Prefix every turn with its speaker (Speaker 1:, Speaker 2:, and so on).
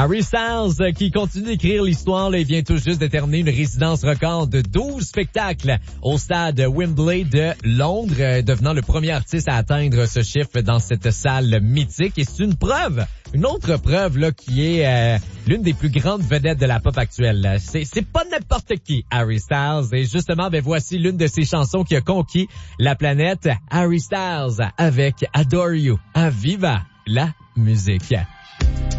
Speaker 1: Harry Styles qui continue d'écrire l'histoire, là, il vient tout juste de terminer une résidence record de 12 spectacles au stade Wembley de Londres, devenant le premier artiste à atteindre ce chiffre dans cette salle mythique. Et c'est une autre preuve là qui est l'une des plus grandes vedettes de la pop actuelle. C'est pas n'importe qui, Harry Styles. Et justement, voici l'une de ses chansons qui a conquis la planète. Harry Styles avec Adore You. À Viva la musique.